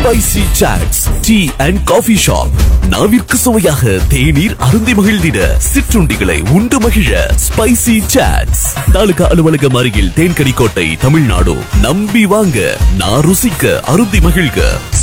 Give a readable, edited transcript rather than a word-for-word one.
Spicy சாட்ஸ் tea and coffee shop. நாவிற்கு சுவையாக தேநீர் அருந்தி மகிழ்ந்திட, சிற்றுண்டிகளை உண்டு மகிழ ஸ்பைசி சாட்ஸ். தாலுகா அலுவலகம் அருகில் தேன்கனிக்கோட்டை, தமிழ்நாடு. நம்பி வாங்க, நான் ருசிக்க அருந்தி மகிழ்க.